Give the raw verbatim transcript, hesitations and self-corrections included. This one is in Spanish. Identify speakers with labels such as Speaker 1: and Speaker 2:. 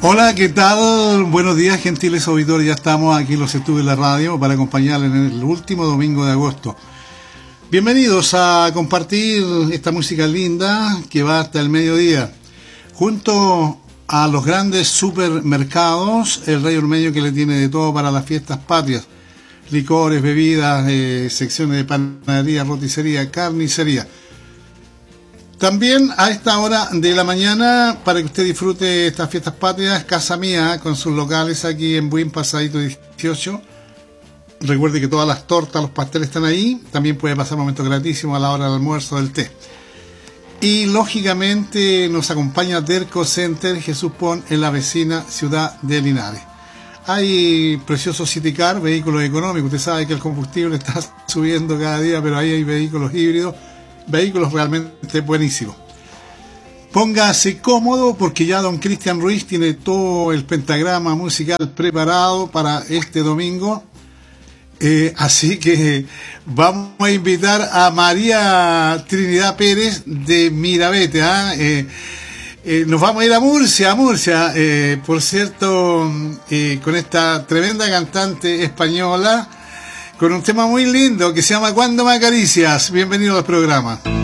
Speaker 1: Hola, ¿qué tal? Buenos días, gentiles auditores. Ya estamos aquí en los estudios de la radio para acompañarles en el último domingo de agosto. Bienvenidos a compartir esta música linda que va hasta el mediodía. Junto a los grandes supermercados, el Rey Ormeño, que le tiene de todo para las fiestas patrias. Licores, bebidas, eh, secciones de panadería, roticería, carnicería. También a esta hora de la mañana, para que usted disfrute estas fiestas patrias, Casa Mía, con sus locales aquí en Buin, Pasadito dieciocho. Recuerde que todas las tortas, los pasteles están ahí. También puede pasar momentos gratísimos a la hora del almuerzo, del té. Y lógicamente nos acompaña Derco Center Jesús Pon en la vecina ciudad de Linares. Hay preciosos City Car, vehículos económicos. Usted sabe que el combustible está subiendo cada día, pero ahí hay vehículos híbridos. Vehículos realmente buenísimos. Póngase cómodo porque ya don Cristian Ruiz tiene todo el pentagrama musical preparado para este domingo. Eh, así que vamos a invitar a María Trinidad Pérez de Mirabete. ¿eh? Eh, eh, nos vamos a ir a Murcia, a Murcia. Eh, por cierto, eh, con esta tremenda cantante española, con un tema muy lindo que se llama Cuando me acaricias. Bienvenido al programa.